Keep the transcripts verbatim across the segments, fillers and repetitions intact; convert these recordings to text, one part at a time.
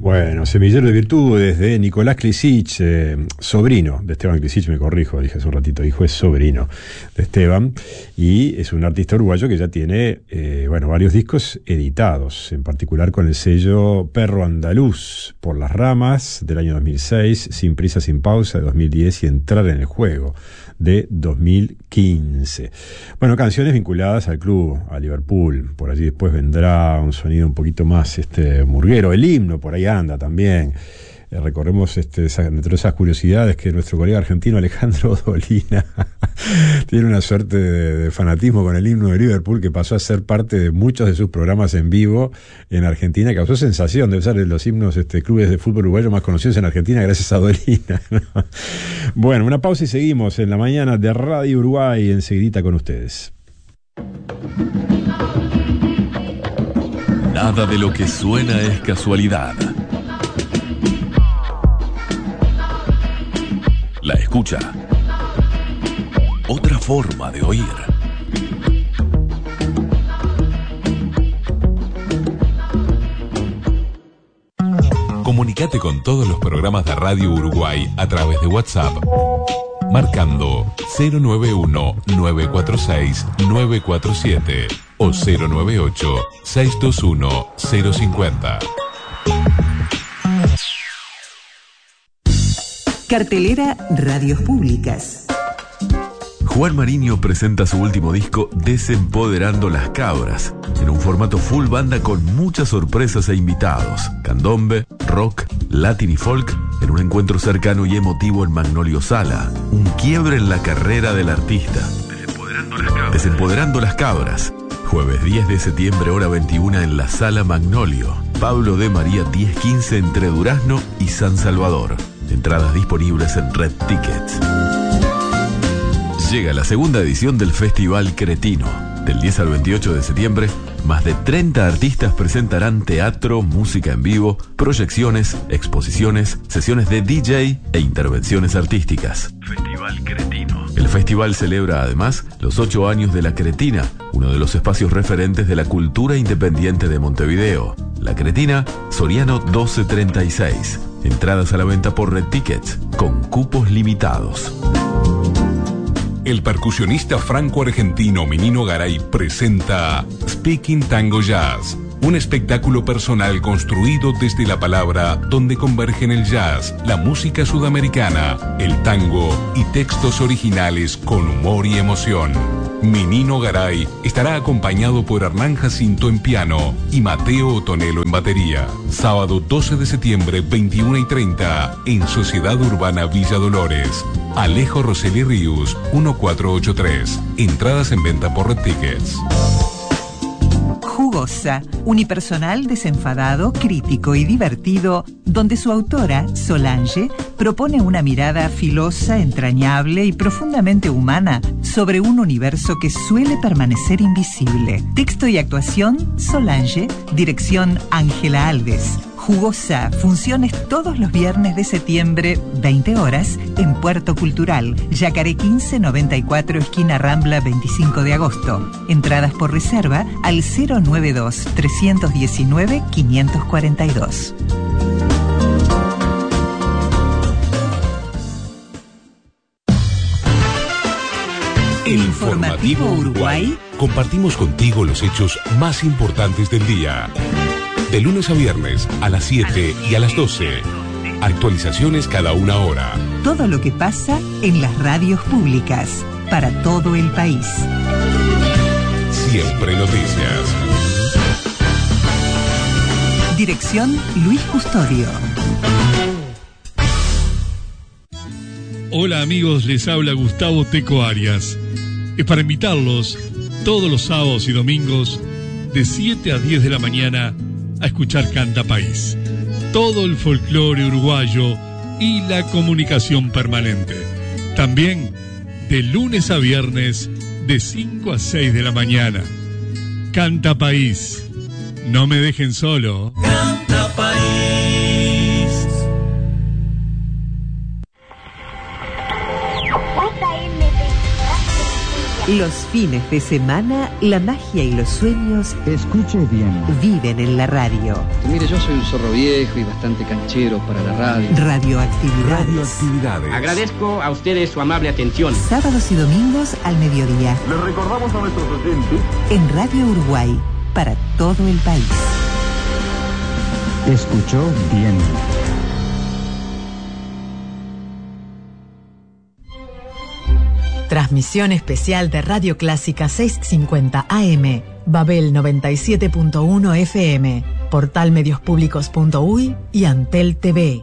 Bueno, Semillero de Virtudes de Nicolás Klisic, eh, sobrino de Esteban Klisic, me corrijo, dije hace un ratito, hijo es sobrino de Esteban, y es un artista uruguayo que ya tiene, eh, bueno, varios discos editados, en particular con el sello Perro Andaluz, Por las Ramas, del año dos mil seis, Sin Prisa, Sin Pausa, de dos mil diez, y Entrar en el Juego, de dos mil quince. Bueno, canciones vinculadas al club, a Liverpool. Por allí después vendrá un sonido un poquito más este murguero, el himno, por ahí anda también. Eh, recorremos este, esa, entre esas curiosidades que nuestro colega argentino Alejandro Dolina tiene una suerte de, de fanatismo con el himno de Liverpool, que pasó a ser parte de muchos de sus programas en vivo en Argentina. Causó sensación, debe ser de los himnos este, clubes de fútbol uruguayo más conocidos en Argentina gracias a Dolina, ¿no? Bueno, una pausa y seguimos en la mañana de Radio Uruguay, enseguidita con ustedes. Nada de lo que suena es casualidad. La escucha. Otra forma de oír. Comunicate con todos los programas de Radio Uruguay a través de WhatsApp, marcando cero nueve uno, nueve cuatro seis, nueve cuatro siete o cero nueve ocho, seis dos uno, cero cinco cero. Cartelera Radios Públicas. Juan Mariño presenta su último disco Desempoderando las Cabras, en un formato full banda con muchas sorpresas e invitados, candombe, rock, latin y folk, en un encuentro cercano y emotivo en Magnolio Sala, un quiebre en la carrera del artista. Desempoderando las Cabras. Desempoderando las Cabras, jueves diez de septiembre, hora veintiuna en la Sala Magnolio, Pablo de María diez quince entre Durazno y San Salvador. Entradas disponibles en Red Tickets. Llega la segunda edición del Festival Cretino. Del diez al veintiocho de septiembre, más de treinta artistas presentarán teatro, música en vivo, proyecciones, exposiciones, sesiones de D J e intervenciones artísticas. Festival Cretino. El festival celebra además los ocho años de La Cretina, uno de los espacios referentes de la cultura independiente de Montevideo. La Cretina, Soriano doce treinta y seis. Entradas a la venta por Red Tickets, con cupos limitados. El percusionista franco-argentino Minino Garay presenta Speaking Tango Jazz, un espectáculo personal construido desde la palabra, donde convergen el jazz, la música sudamericana, el tango y textos originales con humor y emoción. Minino Garay estará acompañado por Hernán Jacinto en piano y Mateo Otonelo en batería. Sábado doce de septiembre, veintiuna y treinta, en Sociedad Urbana Villa Dolores. Alejo Roseli Ríos, uno cuatro ocho tres. Entradas en venta por Red Tickets. Jugosa, unipersonal desenfadado, crítico y divertido, donde su autora, Solange, propone una mirada filosa, entrañable y profundamente humana sobre un universo que suele permanecer invisible. Texto y actuación, Solange. Dirección, Ángela Alves. Jugosa, funciones todos los viernes de septiembre, veinte horas, en Puerto Cultural, Yacaré quince noventa y cuatro, esquina Rambla, veinticinco de agosto. Entradas por reserva al cero nueve dos, tres uno nueve, cinco cuatro dos. El Informativo Uruguay. Compartimos contigo los hechos más importantes del día. De lunes a viernes, a las siete y a las doce. Actualizaciones cada una hora. Todo lo que pasa en las radios públicas, para todo el país. Siempre noticias. Dirección, Luis Custodio. Hola amigos, les habla Gustavo Teco Arias. Es para invitarlos todos los sábados y domingos de siete a diez de la mañana a escuchar Canta País. Todo el folclore uruguayo y la comunicación permanente. También de lunes a viernes de cinco a seis de la mañana. Canta País. No me dejen solo. Canta País. Los fines de semana, la magia y los sueños Escuche bien. viven en la radio. Mire, yo soy un zorro viejo y bastante canchero para la radio. Radioactividades. Radioactividades. Agradezco a ustedes su amable atención. Sábados y domingos al mediodía. Les recordamos a nuestros oyentes. En Radio Uruguay, para todo el país. Escuchó bien. Transmisión especial de Radio Clásica seiscientos cincuenta A M, Babel noventa y siete punto uno F M, portal medios públicos punto u y y Antel T V.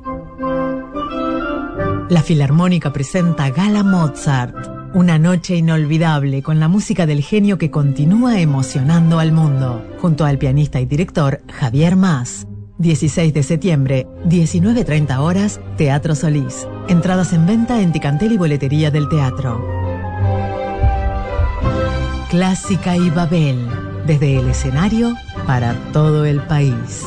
La Filarmónica presenta Gala Mozart, una noche inolvidable con la música del genio que continúa emocionando al mundo, junto al pianista y director Javier Mas. dieciséis de septiembre, diecinueve treinta horas, Teatro Solís. Entradas en venta en Ticantel y boletería del teatro. Clásica y Babel, desde el escenario para todo el país.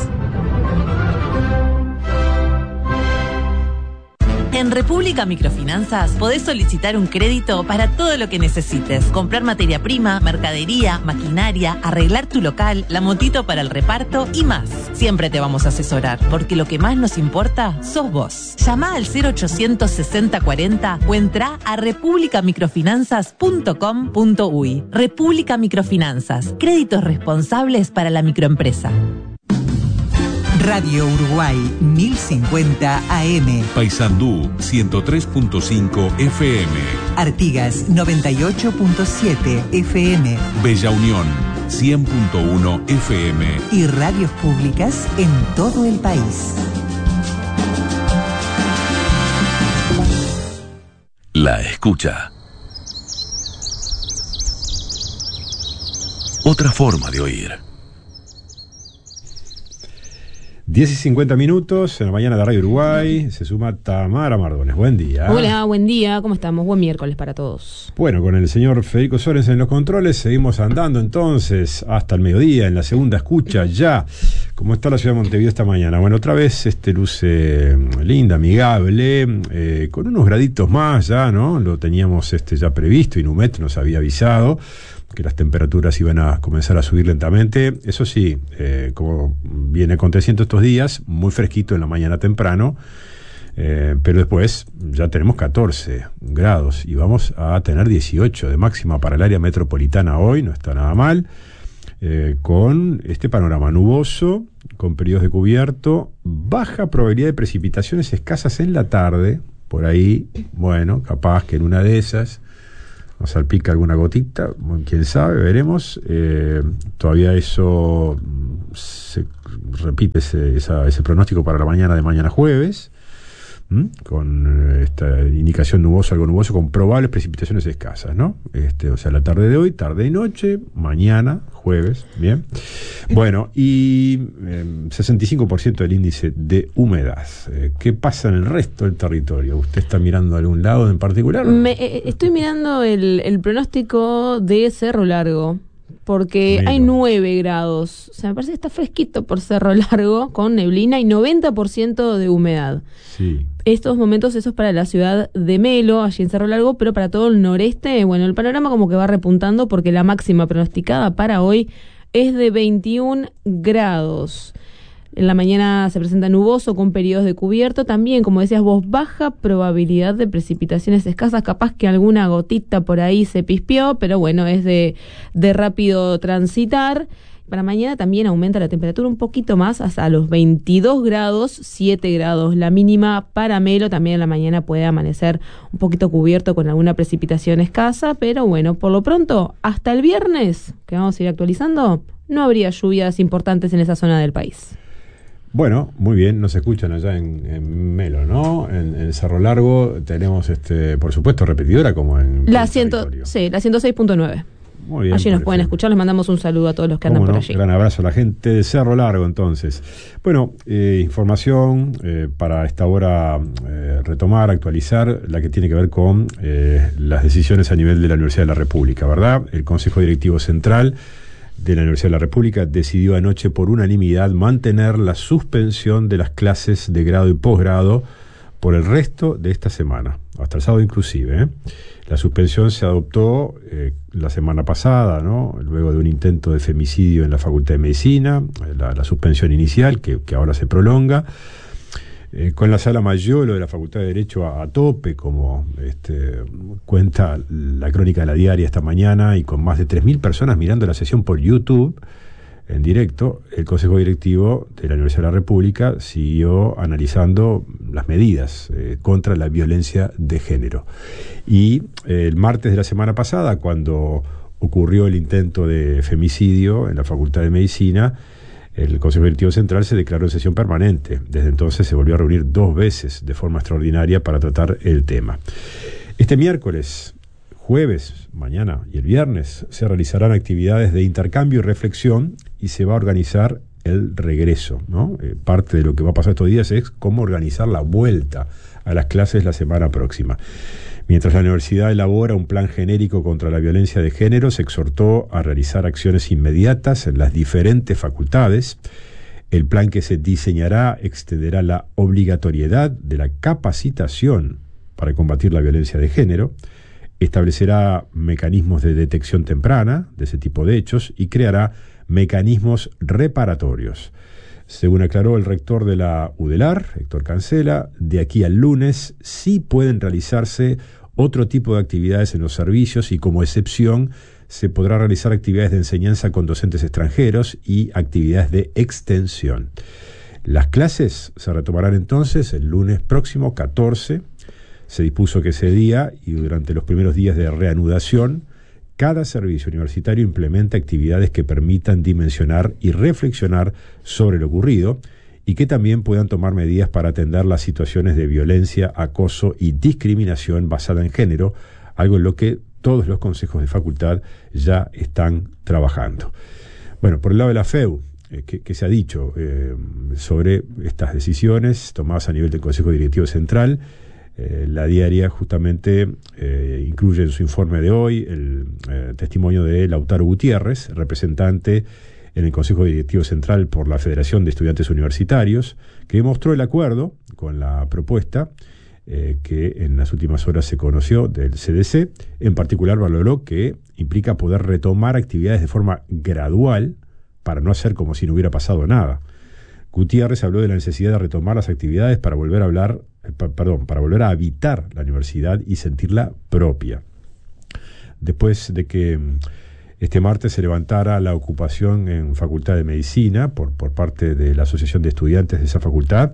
En República Microfinanzas podés solicitar un crédito para todo lo que necesites. Comprar materia prima, mercadería, maquinaria, arreglar tu local, la motito para el reparto y más. Siempre te vamos a asesorar, porque lo que más nos importa sos vos. Llama al cero ochocientos sesenta cuarenta o entra a república microfinanzas punto com punto u y. República Microfinanzas, créditos responsables para la microempresa. Radio Uruguay mil cincuenta A M. Paysandú ciento tres punto cinco F M. Artigas noventa y ocho punto siete F M. Bella Unión cien punto uno F M. Y radios públicas en todo el país. La escucha. Otra forma de oír. diez y cincuenta minutos en la mañana de Radio Uruguay. Se suma Tamara Mardones. Buen día. Hola, buen día. ¿Cómo estamos? Buen miércoles para todos. Bueno, con el señor Federico Sorensen en los controles, seguimos andando entonces hasta el mediodía en la segunda escucha ya. ¿Cómo está la ciudad de Montevideo esta mañana? Bueno, otra vez este luce linda, amigable, eh, con unos graditos más ya, ¿no? Lo teníamos este ya previsto, Inumet nos había avisado que las temperaturas iban a comenzar a subir lentamente. Eso sí, eh, como viene aconteciendo estos días, muy fresquito en la mañana temprano, eh, pero después ya tenemos catorce grados y vamos a tener dieciocho de máxima para el área metropolitana hoy, no está nada mal, eh, con este panorama nuboso, con periodos de cubierto, baja probabilidad de precipitaciones escasas en la tarde, por ahí, bueno, capaz que en una de esas nos salpica alguna gotita, quién sabe, veremos. Eh, todavía eso se repite ese, esa, ese pronóstico para la mañana de mañana jueves, ¿m? Con esta indicación nubosa, algo nuboso, con probables precipitaciones escasas, ¿no? Este, o sea, la tarde de hoy, tarde y noche, mañana, jueves, bien. Bueno, y eh, sesenta y cinco por ciento del índice de humedad. Eh, ¿Qué pasa en el resto del territorio? ¿Usted está mirando a algún lado en particular? Me, eh, estoy mirando el, el pronóstico de Cerro Largo, porque Bueno. hay nueve grados. O sea, me parece que está fresquito por Cerro Largo, con neblina y noventa por ciento de humedad. Sí. Estos momentos, eso es para la ciudad de Melo, allí en Cerro Largo, pero para todo el noreste, bueno, el panorama como que va repuntando, porque la máxima pronosticada para hoy es de veintiún grados. En la mañana se presenta nuboso con periodos de cubierto. También, como decías vos, baja probabilidad de precipitaciones escasas. Capaz que alguna gotita por ahí se pispeó, pero bueno, es de, de rápido transitar. Para mañana también aumenta la temperatura un poquito más, hasta los veintidós grados, siete grados. La mínima para Melo también en la mañana puede amanecer un poquito cubierto con alguna precipitación escasa, pero bueno, por lo pronto, hasta el viernes, que vamos a ir actualizando, no habría lluvias importantes en esa zona del país. Bueno, muy bien, nos escuchan allá en, en Melo, ¿no? En, en Cerro Largo tenemos, este, por supuesto, repetidora como en la ciento, sí, la ciento seis punto nueve. Muy bien, allí nos pueden ejemplo. escuchar, les mandamos un saludo a todos los que andan por no? allí. Gran abrazo a la gente de Cerro Largo, entonces. Bueno, eh, información eh, para esta hora eh, retomar, actualizar, la que tiene que ver con eh, las decisiones a nivel de la Universidad de la República, ¿verdad? El Consejo Directivo Central de la Universidad de la República decidió anoche por unanimidad mantener la suspensión de las clases de grado y posgrado por el resto de esta semana, hasta el sábado inclusive. ¿eh? La suspensión se adoptó eh, la semana pasada, ¿no? Luego de un intento de femicidio en la Facultad de Medicina, la, la suspensión inicial, que, que ahora se prolonga, eh, con la Sala Mayolo de la Facultad de Derecho a, a tope, como este, cuenta la crónica de la Diaria esta mañana, y con más de tres mil personas mirando la sesión por YouTube, en directo. El Consejo Directivo de la Universidad de la República siguió analizando las medidas eh, contra la violencia de género. Y eh, el martes de la semana pasada, cuando ocurrió el intento de femicidio en la Facultad de Medicina, el Consejo Directivo Central se declaró en sesión permanente. Desde entonces se volvió a reunir dos veces de forma extraordinaria para tratar el tema. Este miércoles, jueves, mañana y el viernes se realizarán actividades de intercambio y reflexión, y se va a organizar el regreso, ¿no? Eh, parte de lo que va a pasar estos días es cómo organizar la vuelta a las clases la semana próxima. Mientras la universidad elabora un plan genérico contra la violencia de género, se exhortó a realizar acciones inmediatas en las diferentes facultades. El plan que se diseñará extenderá la obligatoriedad de la capacitación para combatir la violencia de género, establecerá mecanismos de detección temprana de ese tipo de hechos y creará mecanismos reparatorios. Según aclaró el rector de la U D E L A R, Héctor Cancela, de aquí al lunes sí pueden realizarse otro tipo de actividades en los servicios, y como excepción se podrá realizar actividades de enseñanza con docentes extranjeros y actividades de extensión. Las clases se retomarán entonces el lunes próximo, catorce. Se dispuso que ese día y durante los primeros días de reanudación, cada servicio universitario implementa actividades que permitan dimensionar y reflexionar sobre lo ocurrido, y que también puedan tomar medidas para atender las situaciones de violencia, acoso y discriminación basada en género, algo en lo que todos los consejos de facultad ya están trabajando. Bueno, por el lado de la F E U, eh, ¿qué, qué se ha dicho eh, sobre estas decisiones tomadas a nivel del Consejo Directivo Central? Eh, la Diaria justamente eh, incluye en su informe de hoy el eh, testimonio de Lautaro Gutiérrez, representante en el Consejo Directivo Central por la Federación de Estudiantes Universitarios, que demostró el acuerdo con la propuesta eh, que en las últimas horas se conoció del C D C. En particular valoró que implica poder retomar actividades de forma gradual para no hacer como si no hubiera pasado nada. Gutiérrez habló de la necesidad de retomar las actividades para volver a hablar, eh, perdón, para volver a habitar la universidad y sentirla propia. Después de que este martes se levantara la ocupación en Facultad de Medicina por, por parte de la Asociación de Estudiantes de esa facultad,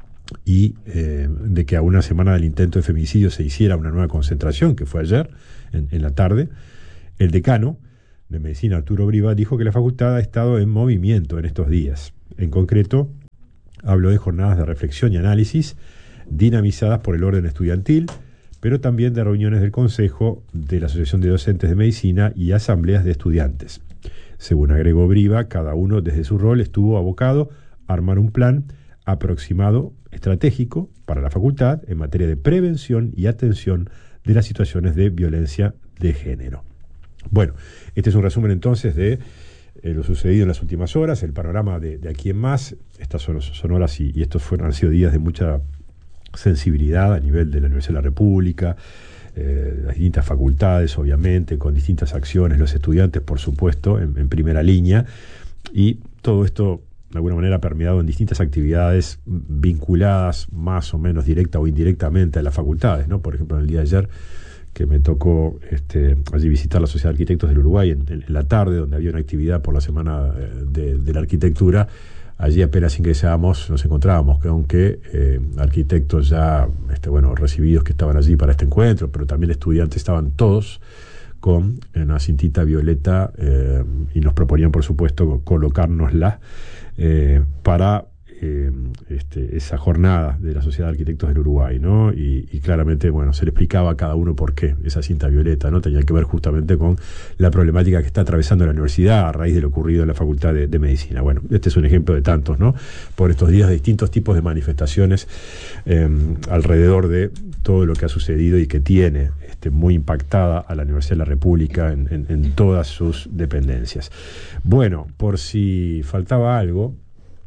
y eh, de que a una semana del intento de femicidio se hiciera una nueva concentración, que fue ayer en, en la tarde, el decano de Medicina, Arturo Briva, dijo que la facultad ha estado en movimiento en estos días. En concreto, habló de jornadas de reflexión y análisis dinamizadas por el orden estudiantil, pero también de reuniones del Consejo, de la Asociación de Docentes de Medicina y asambleas de estudiantes. Según agregó Briva, cada uno desde su rol estuvo abocado a armar un plan aproximado, estratégico, para la facultad en materia de prevención y atención de las situaciones de violencia de género. Bueno, este es un resumen entonces de eh, lo sucedido en las últimas horas, el panorama de, de aquí en más. Estas son, son horas y, y estos fueron, han sido días de mucha sensibilidad a nivel de la Universidad de la República, eh, las distintas facultades, obviamente, con distintas acciones, los estudiantes, por supuesto, en, en primera línea, y todo esto de alguna manera permeado en distintas actividades vinculadas más o menos directa o indirectamente a las facultades, ¿no? Por ejemplo, en el día de ayer, que me tocó este, allí visitar la Sociedad de Arquitectos del Uruguay en, en, en la tarde, donde había una actividad por la Semana de, de la Arquitectura. Allí apenas ingresábamos, nos encontrábamos con que eh, arquitectos ya este, bueno, recibidos que estaban allí para este encuentro, pero también estudiantes, estaban todos con una cintita violeta eh, y nos proponían, por supuesto, colocárnosla eh, para eh, este, esa jornada de la Sociedad de Arquitectos del Uruguay, ¿no? Y, y claramente, bueno, se le explicaba a cada uno por qué esa cinta violeta, ¿no? Tenía que ver justamente con la problemática que está atravesando la universidad a raíz de lo ocurrido en la Facultad de, de Medicina. Bueno, este es un ejemplo de tantos, ¿no? Por estos días de distintos tipos de manifestaciones eh, alrededor de todo lo que ha sucedido y que tiene este, muy impactada a la Universidad de la República en, en, en todas sus dependencias. Bueno, por si faltaba algo,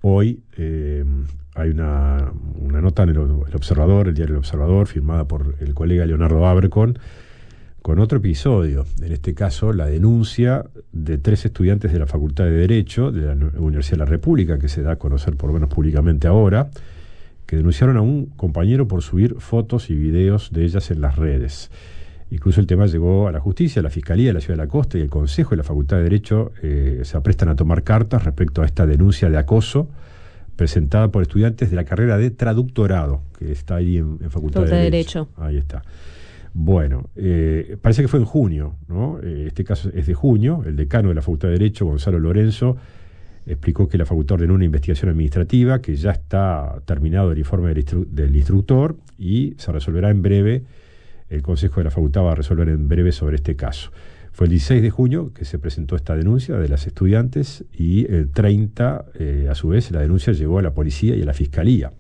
Hoy eh, hay una, una nota en el, el Observador, el diario El Observador, firmada por el colega Leonardo Abercon, con otro episodio, en este caso la denuncia de tres estudiantes de la Facultad de Derecho de la Universidad de la República, que se da a conocer por lo menos públicamente ahora, que denunciaron a un compañero por subir fotos y videos de ellas en las redes. Incluso el tema llegó a la justicia, la Fiscalía de la Ciudad de la Costa y el Consejo de la Facultad de Derecho eh, se aprestan a tomar cartas respecto a esta denuncia de acoso presentada por estudiantes de la carrera de traductorado, que está ahí en, en Facultad, Facultad de Derecho. Derecho. Ahí está. Bueno, eh, parece que fue en junio, ¿no? Eh, este caso es de junio. El decano de la Facultad de Derecho, Gonzalo Lorenzo, explicó que la facultad ordenó una investigación administrativa, que ya está terminado el informe del, instru- del instructor y se resolverá en breve. El Consejo de la Facultad va a resolver en breve sobre este caso. Fue el dieciséis de junio que se presentó esta denuncia de las estudiantes y el treinta, eh, a su vez, la denuncia llegó a la policía y a la fiscalía.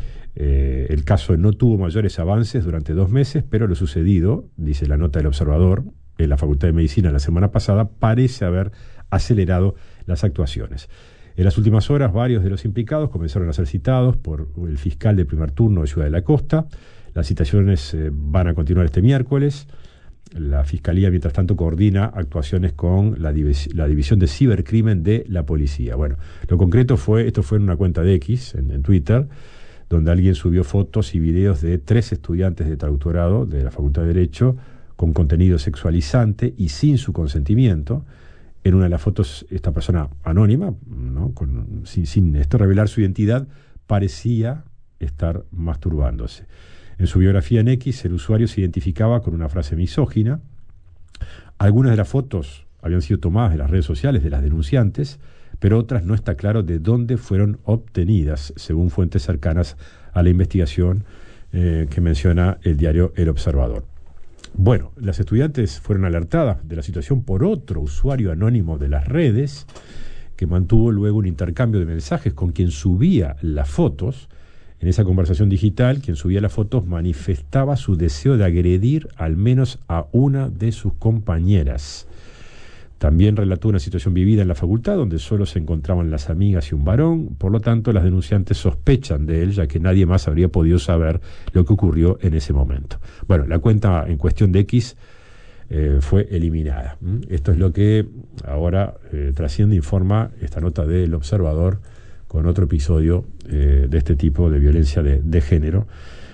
Eh, el caso no tuvo mayores avances durante dos meses, pero lo sucedido, dice la nota del Observador, en la Facultad de Medicina la semana pasada, parece haber acelerado las actuaciones. En las últimas horas, varios de los implicados comenzaron a ser citados por el fiscal de primer turno de Ciudad de la Costa. Las citaciones eh, van a continuar este miércoles. La Fiscalía, mientras tanto, coordina actuaciones con la, divis- la División de Cibercrimen de la Policía. Bueno, lo concreto fue, esto fue en una cuenta de X, en, en Twitter, donde alguien subió fotos y videos de tres estudiantes de traductorado de la Facultad de Derecho con contenido sexualizante y sin su consentimiento. En una de las fotos, esta persona anónima, ¿no? con, sin, sin esto revelar su identidad, parecía estar masturbándose. En su biografía en X, el usuario se identificaba con una frase misógina. Algunas de las fotos habían sido tomadas de las redes sociales de las denunciantes, pero otras no está claro de dónde fueron obtenidas, según fuentes cercanas a la investigación eh, que menciona el diario El Observador. Bueno, las estudiantes fueron alertadas de la situación por otro usuario anónimo de las redes, que mantuvo luego un intercambio de mensajes con quien subía las fotos. En esa conversación digital, quien subía las fotos manifestaba su deseo de agredir al menos a una de sus compañeras. También relató una situación vivida en la facultad donde solo se encontraban las amigas y un varón. Por lo tanto, las denunciantes sospechan de él, ya que nadie más habría podido saber lo que ocurrió en ese momento. Bueno, la cuenta en cuestión de X eh, fue eliminada. ¿Mm? Esto es lo que ahora eh, trasciende, informa esta nota del Observador con otro episodio eh, de este tipo de violencia de, de género,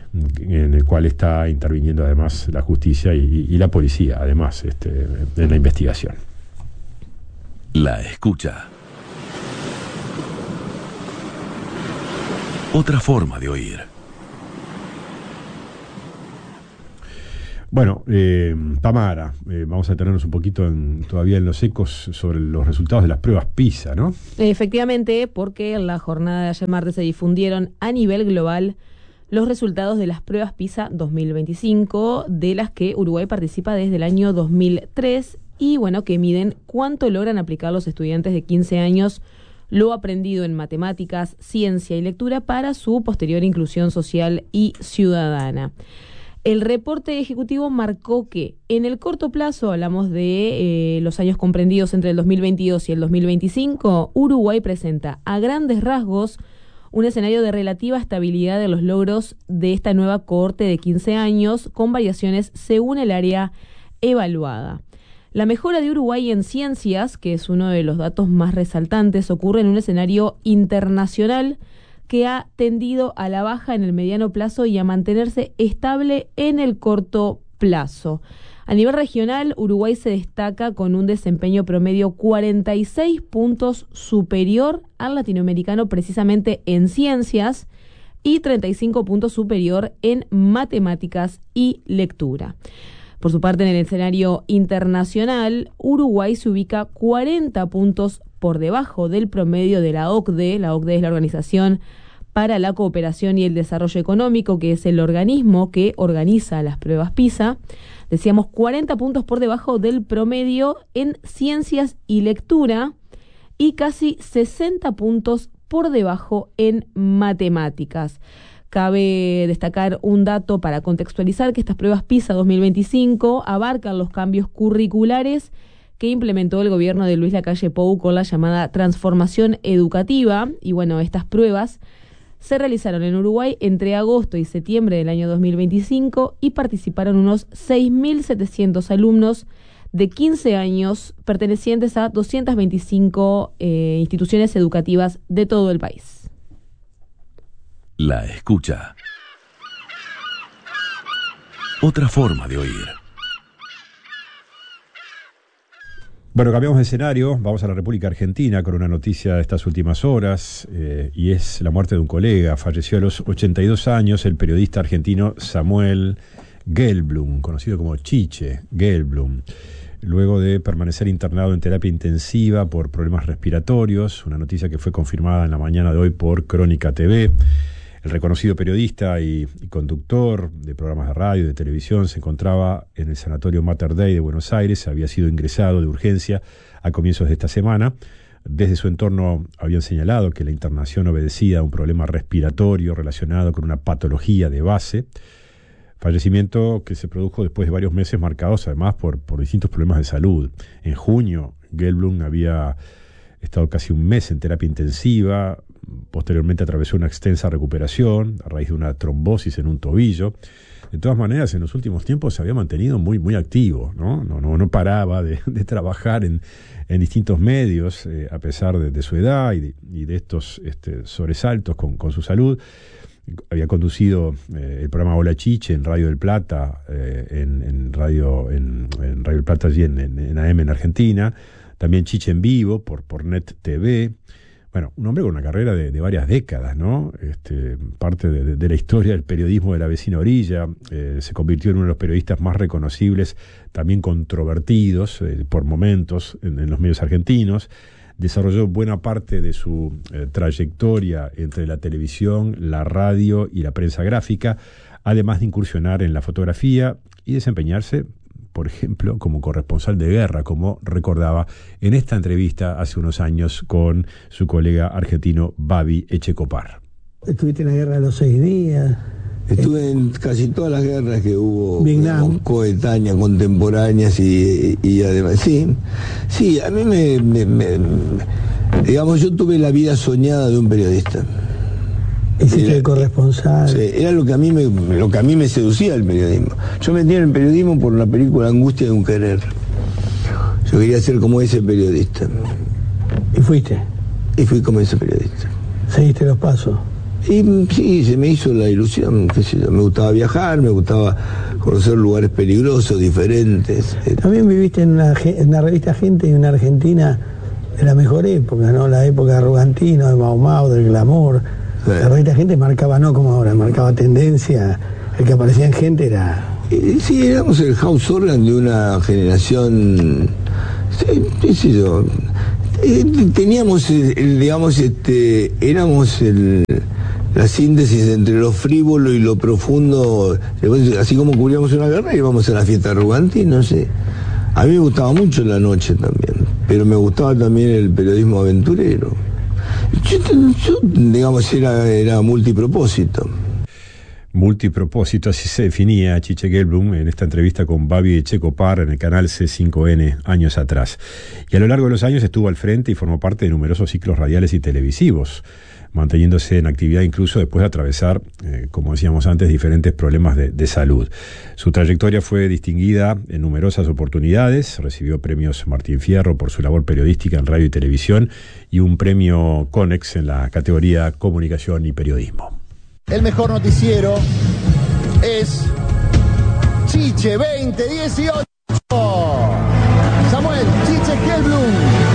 en el cual está interviniendo además la justicia y, y la policía, además, este, en la investigación. La escucha. Otra forma de oír. Bueno, eh, Tamara, eh, vamos a detenernos un poquito en, todavía en los ecos sobre los resultados de las pruebas PISA, ¿no? Efectivamente, porque en la jornada de ayer martes se difundieron a nivel global los resultados de las pruebas PISA dos mil veinticinco, de las que Uruguay participa desde el año dos mil tres, y bueno, que miden cuánto logran aplicar los estudiantes de quince años lo aprendido en matemáticas, ciencia y lectura para su posterior inclusión social y ciudadana. El reporte ejecutivo marcó que en el corto plazo, hablamos de eh, los años comprendidos entre el dos mil veintidós y el dos mil veinticinco, Uruguay presenta a grandes rasgos un escenario de relativa estabilidad de los logros de esta nueva cohorte de quince años, con variaciones según el área evaluada. La mejora de Uruguay en ciencias, que es uno de los datos más resaltantes, ocurre en un escenario internacional que ha tendido a la baja en el mediano plazo y a mantenerse estable en el corto plazo. A nivel regional, Uruguay se destaca con un desempeño promedio cuarenta y seis puntos superior al latinoamericano, precisamente en ciencias, y treinta y cinco puntos superior en matemáticas y lectura. Por su parte, en el escenario internacional, Uruguay se ubica cuarenta puntos por debajo del promedio de la O C D E. La O C D E es la Organización para la Cooperación y el Desarrollo Económico, que es el organismo que organiza las pruebas PISA. Decíamos cuarenta puntos por debajo del promedio en ciencias y lectura y casi sesenta puntos por debajo en matemáticas. Cabe destacar un dato para contextualizar, que estas pruebas PISA dos mil veinticinco abarcan los cambios curriculares que implementó el gobierno de Luis Lacalle Pou con la llamada transformación educativa. Y bueno, estas pruebas se realizaron en Uruguay entre agosto y septiembre del año dos mil veinticinco y participaron unos seis mil setecientos alumnos de quince años pertenecientes a doscientas veinticinco eh, instituciones educativas de todo el país. La escucha. Otra forma de oír. Bueno, cambiamos de escenario, vamos a la República Argentina con una noticia de estas últimas horas, eh, y es la muerte de un colega. Falleció a los ochenta y dos años el periodista argentino Samuel Gelblum, conocido como Chiche Gelblum, luego de permanecer internado en terapia intensiva por problemas respiratorios, una noticia que fue confirmada en la mañana de hoy por Crónica T V. El reconocido periodista y, y conductor de programas de radio y de televisión se encontraba en el Sanatorio Mater Dei de Buenos Aires. Había sido ingresado de urgencia a comienzos de esta semana. Desde su entorno habían señalado que la internación obedecía a un problema respiratorio relacionado con una patología de base. Fallecimiento que se produjo después de varios meses marcados además por, por distintos problemas de salud. En junio, Gelblum había estado casi un mes en terapia intensiva. Posteriormente atravesó una extensa recuperación a raíz de una trombosis en un tobillo. De todas maneras, en los últimos tiempos se había mantenido muy, muy activo, ¿no? No, no, no paraba de, de trabajar en, en distintos medios, eh, a pesar de, de su edad y de, y de estos este, sobresaltos con, con su salud. Había conducido eh, el programa Hola Chiche en Radio del Plata, eh, en, en Radio en, en Radio del Plata allí en, en, en A M en Argentina. También Chiche en Vivo por, por Net T V. Bueno, un hombre con una carrera de, de varias décadas, ¿no? Este, parte de, de, de la historia del periodismo de la vecina orilla. Eh, se convirtió en uno de los periodistas más reconocibles, también controvertidos eh, por momentos en, en los medios argentinos. Desarrolló buena parte de su eh, trayectoria entre la televisión, la radio y la prensa gráfica, además de incursionar en la fotografía y desempeñarse, por ejemplo, como corresponsal de guerra, como recordaba en esta entrevista hace unos años con su colega argentino Babi Echecopar. Estuviste en la guerra de los seis días. Estuve en casi todas las guerras que hubo, Vietnam, coetáneas, contemporáneas y, y además, sí, sí, a mí me, me, me, digamos, yo tuve la vida soñada de un periodista. Hiciste de corresponsal. Sí, era lo que a mí me, lo que a mí me seducía el periodismo. Yo me metí en el periodismo por la película Angustia de un querer. Yo quería ser como ese periodista. ¿Y fuiste? Y fui como ese periodista. ¿Seguiste los pasos? Y sí, se me hizo la ilusión, qué sé yo. Me gustaba viajar, me gustaba conocer lugares peligrosos, diferentes. También viviste en una, en una revista Gente y una Argentina de la mejor época, ¿no? La época de Rugantino, de Mau Mau, del glamour. Sí. La revista Gente marcaba, no como ahora, marcaba tendencia. El que aparecía en Gente era... Sí, éramos el house organ de una generación, sí, qué sé yo, teníamos, el, digamos, este, éramos el, la síntesis entre lo frívolo y lo profundo, así como cubríamos una guerra íbamos a la fiesta de Rugantino, no sé. A mí me gustaba mucho la noche también, pero me gustaba también el periodismo aventurero. Yo, yo digamos, era, era multipropósito. Multipropósito, así se definía Chiche Gelblum en esta entrevista con Babi Echecopar en el canal C cinco N años atrás. Y a lo largo de los años estuvo al frente y formó parte de numerosos ciclos radiales y televisivos, manteniéndose en actividad incluso después de atravesar, eh, como decíamos antes, diferentes problemas de, de salud. Su trayectoria fue distinguida en numerosas oportunidades, recibió premios Martín Fierro por su labor periodística en radio y televisión y un premio Conex en la categoría Comunicación y Periodismo. El mejor noticiero es Chiche veinte dieciocho. Samuel Chiche Gelblum.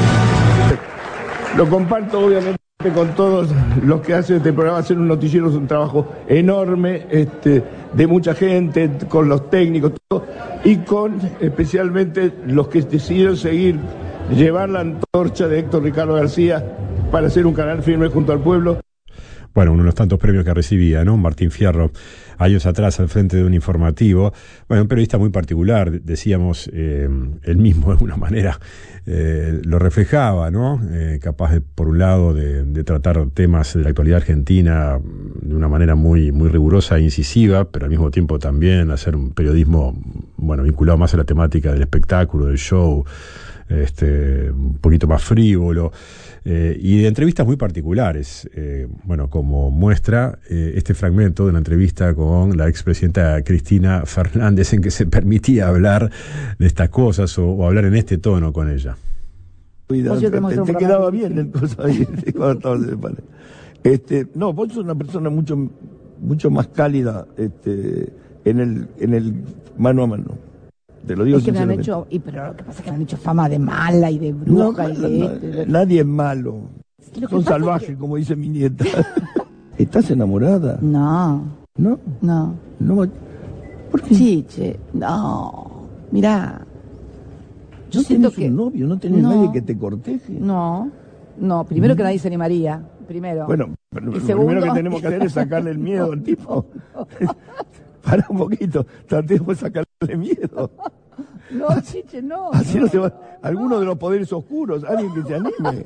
Lo comparto obviamente con todos los que hacen este programa. Hacer un noticiero es un trabajo enorme, este, de mucha gente, con los técnicos, todo, y con especialmente los que decidieron seguir, llevar la antorcha de Héctor Ricardo García para hacer un canal firme junto al pueblo. Bueno, uno de los tantos premios que recibía, ¿no? Martín Fierro, años atrás, al frente de un informativo. Bueno, un periodista muy particular, decíamos, eh, él mismo de alguna manera eh, lo reflejaba, ¿no? Eh, capaz, de, por un lado, de, de tratar temas de la actualidad argentina de una manera muy, muy rigurosa e incisiva, pero al mismo tiempo también hacer un periodismo, bueno, vinculado más a la temática del espectáculo, del show, este, un poquito más frívolo, eh, y de entrevistas muy particulares. Eh, bueno, como muestra eh, este fragmento de una entrevista con la expresidenta Cristina Fernández, en que se permitía hablar de estas cosas o, o hablar en este tono con ella. Cuidado, te, te, te quedaba bien el cosa ahí cuando estabas en el panel. Este, no, vos sos una persona mucho, mucho más cálida, este, en el, en el mano a mano. Te lo digo es que me han sinceramente. hecho, y pero lo que pasa es que me han hecho fama de mala y de bruja No, y de no, esto y de- nadie es malo. Es lo que Son pasa salvajes, es que- como dice mi nieta. ¿Estás enamorada? No. ¿No? No. No. ¿Por qué? Chiche, no. Mirá. Yo ¿No siento tenés que un novio? ¿No tenés No. nadie que te corteje? No. No, primero ¿Mm? que nadie se animaría. Primero. Bueno, pero Y lo segundo- primero que tenemos que hacer es sacarle el miedo al tipo. Para un poquito, tratemos de sacarle miedo. No, Chiche, no. Así no. no se va. Alguno de los poderes oscuros, alguien que se anime.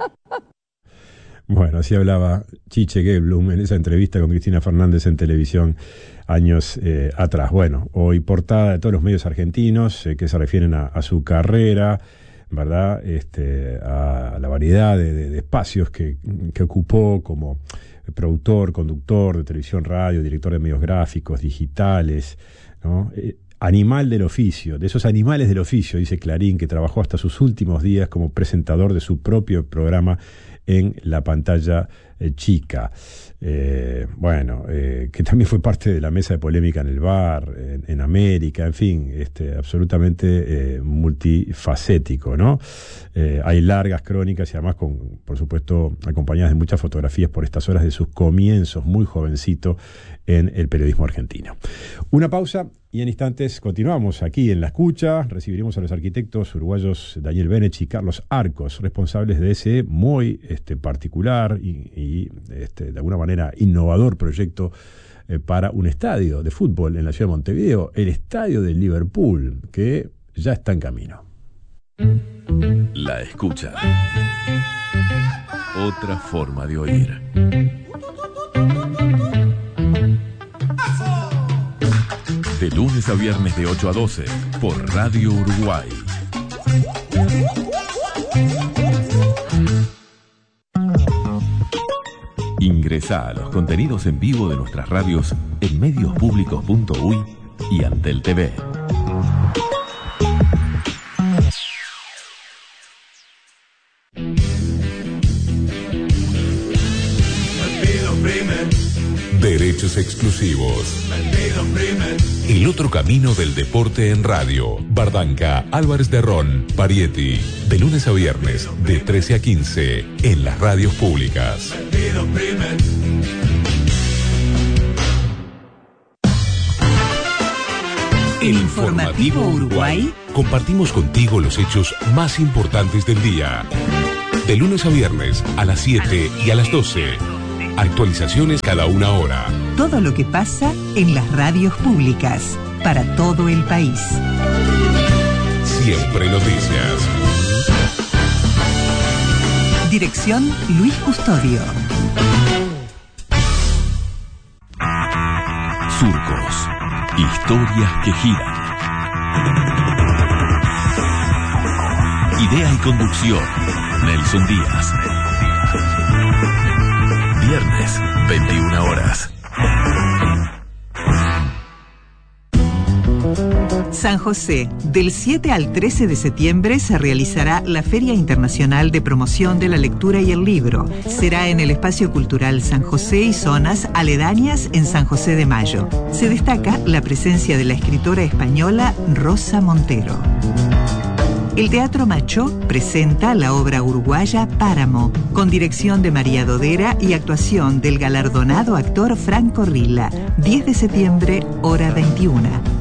Bueno, así hablaba Chiche Gelblum en esa entrevista con Cristina Fernández en televisión años eh, atrás. Bueno, hoy portada de todos los medios argentinos eh, que se refieren a, a su carrera, ¿verdad? Este, a la variedad de, de, de espacios que, que ocupó como productor, conductor de televisión, radio, director de medios gráficos, digitales, ¿no? Eh, Animal del oficio, de esos animales del oficio, dice Clarín, que trabajó hasta sus últimos días como presentador de su propio programa en la pantalla eh, chica. Eh, bueno, eh, que también fue parte de la mesa de polémica en el bar, en, en América, en fin, este, absolutamente eh, multifacético, ¿no? Eh, hay largas crónicas y además, con, por supuesto, acompañadas de muchas fotografías por estas horas de sus comienzos, muy jovencito, en el periodismo argentino. Una pausa y en instantes continuamos aquí en La Escucha. Recibiremos a los arquitectos uruguayos Daniel Benech y Carlos Arcos, responsables de ese muy este, particular y, y este, de alguna manera innovador proyecto eh, para un estadio de fútbol en la ciudad de Montevideo, el estadio del Liverpool, que ya está en camino. La Escucha. Otra forma de oír. De lunes a viernes de ocho a doce por Radio Uruguay. Ingresa a los contenidos en vivo de nuestras radios en mediospublicos punto uy y Antel T V. Derechos exclusivos. El otro camino del deporte en radio. Bardanca, Álvarez de Ron, Parietti. De lunes a viernes, de trece a quince, en las radios públicas. El Informativo Uruguay. Compartimos contigo los hechos más importantes del día. De lunes a viernes, a las siete y a las doce. Actualizaciones cada una hora. Todo lo que pasa en las radios públicas para todo el país. Siempre noticias. Dirección Luis Custodio. Surcos. Historias que giran. Idea y conducción. Nelson Díaz. Viernes, veintiuna horas. San José, del siete al trece de septiembre se realizará la Feria Internacional de Promoción de la Lectura y el Libro. Será en el Espacio Cultural San José y zonas aledañas en San José de Mayo. Se destaca la presencia de la escritora española Rosa Montero. El Teatro Machó presenta la obra uruguaya Páramo, con dirección de María Dodera y actuación del galardonado actor Franco Rila. diez de septiembre, hora veintiuna.